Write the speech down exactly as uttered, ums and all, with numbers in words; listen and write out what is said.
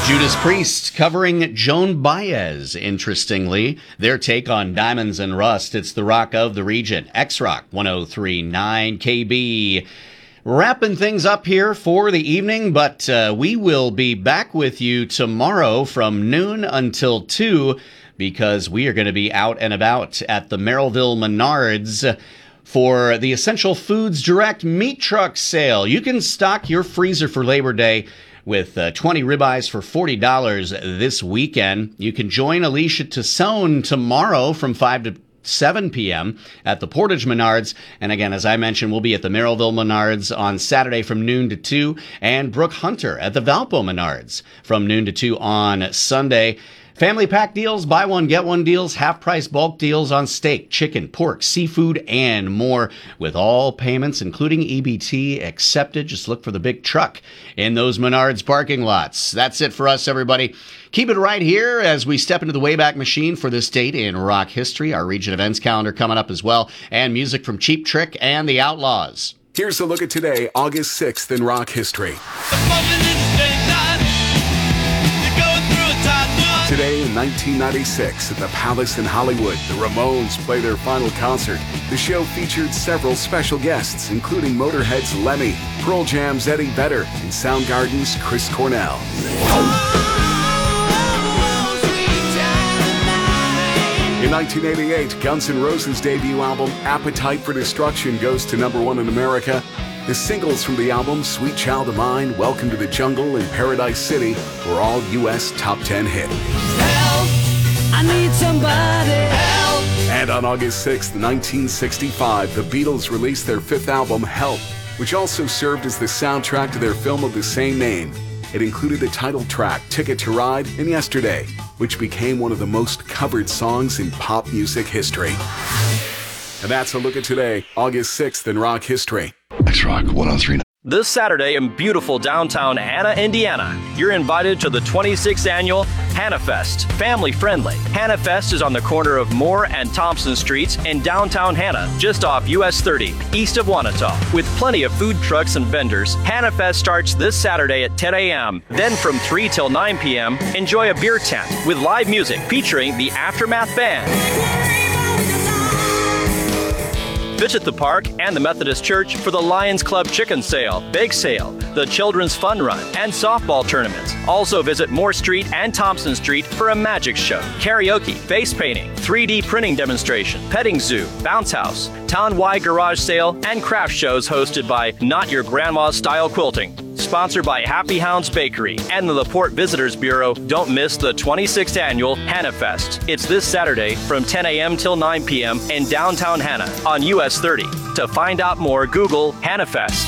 Judas Priest covering Joan Baez, interestingly. Their take on Diamonds and Rust. It's the rock of the region. X-Rock one oh three point nine K B. Wrapping things up here for the evening, but uh, we will be back with you tomorrow from noon until two because we are going to be out and about at the Merrillville Menards for the Essential Foods Direct Meat Truck Sale. You can stock your freezer for Labor Day with uh, twenty ribeyes for forty dollars this weekend. You can join Alicia Tassone tomorrow from five to seven p.m. at the Portage Menards. And again, as I mentioned, we'll be at the Merrillville Menards on Saturday from noon to two, and Brooke Hunter at the Valpo Menards from noon to two on Sunday. Family pack deals, buy one, get one deals, half-price bulk deals on steak, chicken, pork, seafood, and more, with all payments, including E B T, accepted. Just look for the big truck in those Menards parking lots. That's it for us, everybody. Keep it right here as we step into the Wayback Machine for this date in rock history. Our region events calendar coming up as well, and music from Cheap Trick and the Outlaws. Here's a look at today, August sixth in rock history. Today in nineteen ninety-six at the Palace in Hollywood, the Ramones play their final concert. The show featured several special guests, including Motorhead's Lemmy, Pearl Jam's Eddie Vedder, and Soundgarden's Chris Cornell. In nineteen eighty-eight, Guns N' Roses' debut album, Appetite for Destruction, goes to number one in America. The singles from the album, Sweet Child of Mine, Welcome to the Jungle, and Paradise City, were all U S top ten hits. Help! I need somebody help! And on August sixth, nineteen sixty-five, the Beatles released their fifth album, Help, which also served as the soundtrack to their film of the same name. It included the title track, Ticket to Ride, and Yesterday, which became one of the most covered songs in pop music history. And that's a look at today, August sixth in rock history. X-Rock one oh three. This Saturday in beautiful downtown Hanna, Indiana, you're invited to the twenty-sixth annual HannaFest. Family friendly. HannaFest is on the corner of Moore and Thompson Streets in downtown Hanna, just off U S thirty, east of Wanata. With plenty of food trucks and vendors, HannaFest starts this Saturday at ten a.m. Then from three till nine p.m., enjoy a beer tent with live music featuring the Aftermath Band. Visit the park and the Methodist Church for the Lions Club Chicken Sale, Bake Sale, the Children's Fun Run, and softball tournaments. Also visit Moore Street and Thompson Street for a magic show, karaoke, face painting, three D printing demonstration, petting zoo, bounce house, town-wide garage sale, and craft shows hosted by Not Your Grandma's Style Quilting. Sponsored by Happy Hounds Bakery and the LaPorte Visitors Bureau. Don't miss the twenty-sixth annual HannaFest. It's this Saturday from ten a.m. till nine p.m. in downtown Hanna on U S thirty. To find out more, Google HannaFest.